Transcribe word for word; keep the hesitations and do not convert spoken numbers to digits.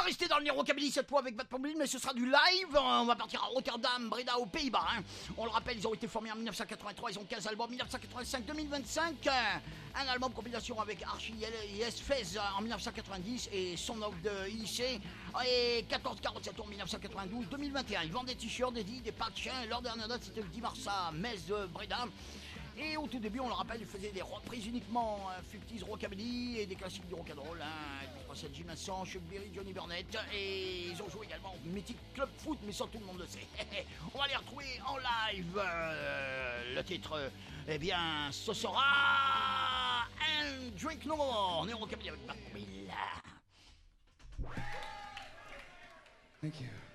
rester dans le Rockabilly cette fois avec Bad Pombeline, mais ce sera du live. On va partir à Rotterdam, Breda, aux Pays-Bas. Hein. On le rappelle, ils ont été formés en mille neuf cent quatre-vingt-trois, ils ont quinze albums, mille neuf cent quatre-vingt-cinq deux mille vingt-cinq. Un album compilation avec Archie Yes Fez en mille neuf cent quatre-vingt-dix et Son of the I C et quatorze quarante-sept en mille neuf cent quatre-vingt-douze deux mille vingt et un. Ils vendent des t-shirts, des des patchs. Leur dernière date c'était le dix mars à Metz, Breda. Et au tout début, on le rappelle, ils faisaient des reprises uniquement, hein, fifties rockabilly et des classiques du rock'n'roll, hein, Jim Vincent, Chuck Berry, Johnny Burnett, et ils ont joué également au mythique Club Foot, mais ça tout le monde le sait. On va les retrouver en live. Euh, le titre, euh, eh bien, ce sera And Drink No More. On est au rockabilly avec Bad Pombeline. Thank you.